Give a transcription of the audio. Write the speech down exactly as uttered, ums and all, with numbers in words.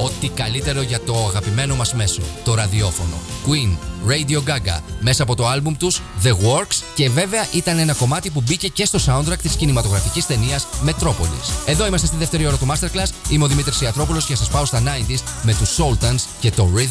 ό,τι καλύτερο για το αγαπημένο μας μέσο, το ραδιόφωνο. Queen, Radio Gaga, μέσα από το άλμπουμ τους The Works, και βέβαια ήταν ένα κομμάτι που μπήκε και στο soundtrack της κινηματογραφικής ταινίας Metropolis. Εδώ είμαστε στη δεύτερη ώρα του Masterclass. Είμαι ο Δημήτρης Ιατρόπουλος και σας πάω στα ενενήντα με τους Sultans και το Rhythm